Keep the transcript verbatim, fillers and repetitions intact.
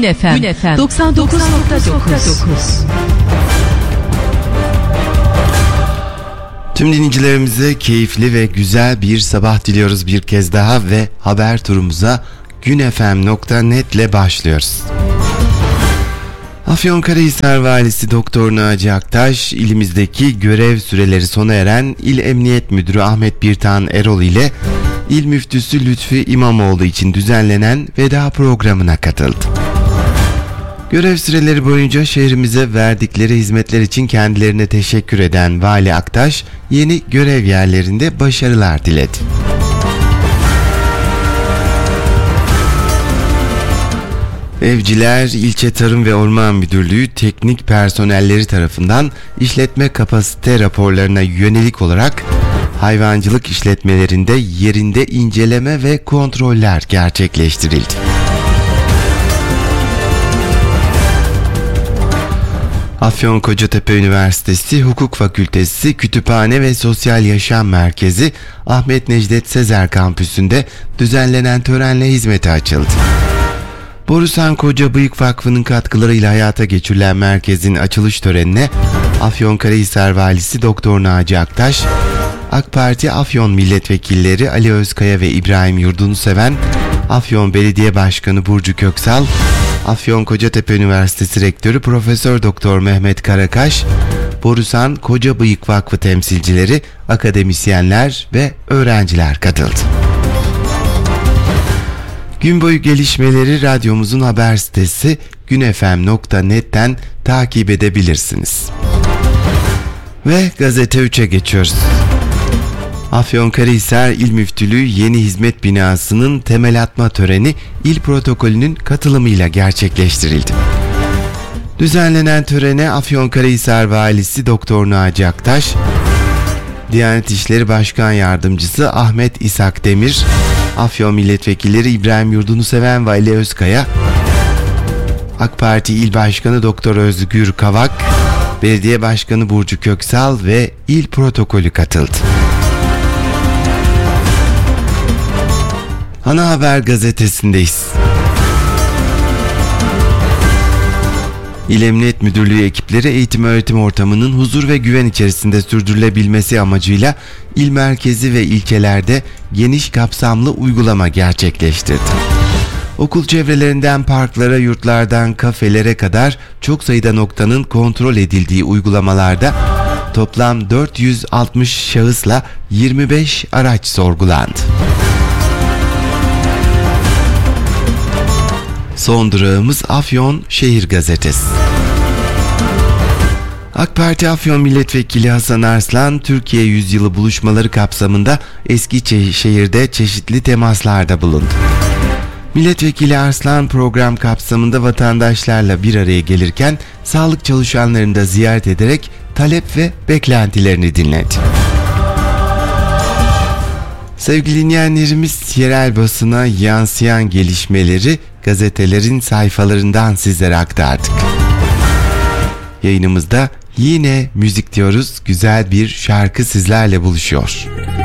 Gün F M, Gün F M doksan dokuz nokta dokuz. Tüm dinleyicilerimize keyifli ve güzel bir sabah diliyoruz bir kez daha ve haber turumuza günfm nokta net ile başlıyoruz. Afyonkarahisar Valisi Doktor Naci Aktaş, ilimizdeki görev süreleri sona eren İl Emniyet Müdürü Ahmet Birtan Erol ile İl Müftüsü Lütfi İmamoğlu için düzenlenen veda programına katıldı. Görev süreleri boyunca şehrimize verdikleri hizmetler için kendilerine teşekkür eden Vali Aktaş, yeni görev yerlerinde başarılar diledi. Evciler İlçe Tarım ve Orman Müdürlüğü teknik personelleri tarafından işletme kapasite raporlarına yönelik olarak hayvancılık işletmelerinde yerinde inceleme ve kontroller gerçekleştirildi. Afyon Kocatepe Üniversitesi Hukuk Fakültesi Kütüphane ve Sosyal Yaşam Merkezi Ahmet Necdet Sezer Kampüsü'nde düzenlenen törenle hizmete açıldı. Borusan Kocabıyık Vakfı'nın katkılarıyla hayata geçirilen merkezin açılış törenine Afyonkarahisar Valisi Doktor Naci Aktaş, AK Parti Afyon Milletvekilleri Ali Özkaya ve İbrahim Yurdunuseven, Afyon Belediye Başkanı Burcu Köksal, Afyon Kocatepe Üniversitesi Rektörü Profesör Doktor Mehmet Karakaş, Borusan Kocabıyık Vakfı temsilcileri, akademisyenler ve öğrenciler katıldı. Gün boyu gelişmeleri radyomuzun haber sitesi günfm nokta net'ten takip edebilirsiniz. Ve Gazete üçe geçiyoruz. Afyonkarahisar İl Müftülüğü yeni hizmet binasının temel atma töreni il protokolünün katılımıyla gerçekleştirildi. Düzenlenen törene Afyonkarahisar Valisi Doktor Naci Aktaş, Diyanet İşleri Başkan Yardımcısı Ahmet İshak Demir, Afyon Milletvekilleri İbrahim Yurdunuseven ve Ali Özkaya, AK Parti İl Başkanı Doktor Özgür Kavak, Belediye Başkanı Burcu Köksal ve İl Protokolü katıldı. Ana Haber gazetesindeyiz. İl Emniyet Müdürlüğü ekipleri eğitim öğretim ortamının huzur ve güven içerisinde sürdürülebilmesi amacıyla il merkezi ve ilçelerde geniş kapsamlı uygulama gerçekleştirdi. Okul çevrelerinden parklara, yurtlardan kafelere kadar çok sayıda noktanın kontrol edildiği uygulamalarda toplam dört yüz altmış şahısla yirmi beş araç sorgulandı. Son durağımız Afyon Şehir Gazetesi. AK Parti Afyon Milletvekili Hasan Arslan, Türkiye Yüzyılı buluşmaları kapsamında Eskişehir'de çeşitli temaslarda bulundu. Milletvekili Arslan program kapsamında vatandaşlarla bir araya gelirken sağlık çalışanlarını da ziyaret ederek talep ve beklentilerini dinledi. Sevgili dinleyenlerimiz, yerel basına yansıyan gelişmeleri gazetelerin sayfalarından sizlere aktardık. Yayınımızda yine müzik diyoruz, güzel bir şarkı sizlerle buluşuyor.